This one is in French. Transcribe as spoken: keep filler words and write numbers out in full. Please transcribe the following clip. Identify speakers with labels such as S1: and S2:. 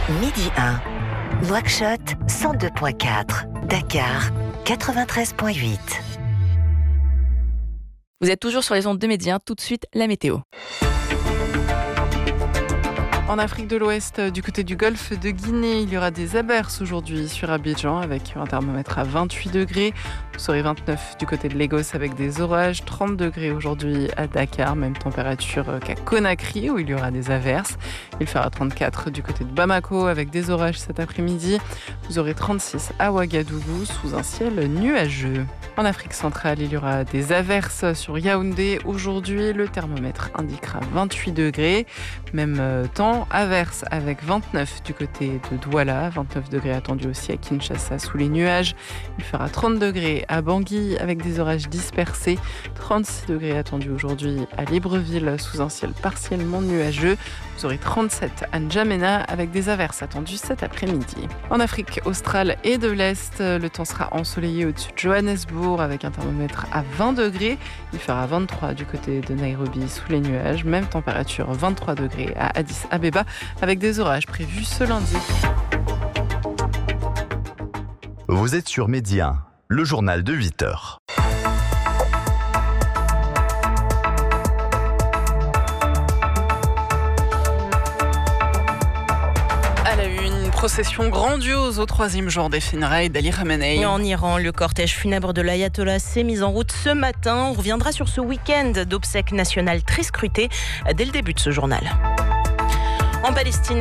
S1: Midi un. Nouakchott, cent deux virgule quatre. Dakar, quatre-vingt-treize virgule huit.
S2: Vous êtes toujours sur les ondes de Midi un, tout de suite la météo.
S3: En Afrique de l'Ouest, du côté du golfe de Guinée, il y aura des averses aujourd'hui sur Abidjan avec un thermomètre à vingt-huit degrés. Vous aurez vingt-neuf du côté de Lagos avec des orages, trente degrés aujourd'hui à Dakar, même température qu'à Conakry où il y aura des averses. Il fera trente-quatre du côté de Bamako avec des orages cet après-midi. Vous aurez trente-six à Ouagadougou sous un ciel nuageux. En Afrique centrale, il y aura des averses sur Yaoundé. Aujourd'hui, le thermomètre indiquera vingt-huit degrés. Même temps, averse avec vingt-neuf du côté de Douala, vingt-neuf degrés attendus aussi à Kinshasa sous les nuages. Il fera trente degrés à Bangui avec des orages dispersés, trente-six degrés attendus aujourd'hui à Libreville sous un ciel partiellement nuageux. Vous aurez trente-sept à N'Djamena avec des averses attendues cet après-midi. En Afrique australe et de l'Est, le temps sera ensoleillé au-dessus de Johannesburg avec un thermomètre à vingt degrés. Il fera vingt-trois du côté de Nairobi sous les nuages. Même température, vingt-trois degrés à Addis Abeba avec des orages prévus ce lundi.
S4: Vous êtes sur Midi un, le journal de huit heures.
S3: Procession grandiose au troisième jour des funérailles d'Ali Khamenei.
S5: En Iran, le cortège funèbre de l'ayatollah s'est mis en route ce matin. On reviendra sur ce week-end d'obsèques nationales très scruté dès le début de ce journal. En Palestine,